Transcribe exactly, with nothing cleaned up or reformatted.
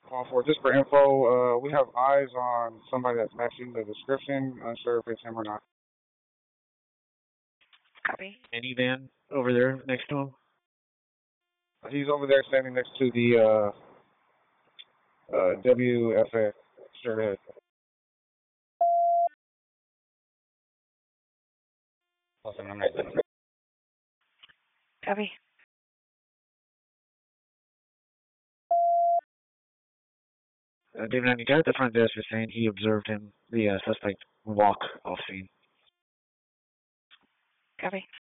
Call for just for info. Uh, we have eyes on somebody that's matching the description. Unsure if it's him or not. Copy. Any van over there next to him? He's over there standing next to the uh, uh, W F A. Sure is. Copy. Uh, David, the guy at the front desk is saying he observed him, the uh, suspect, walk off scene. Copy.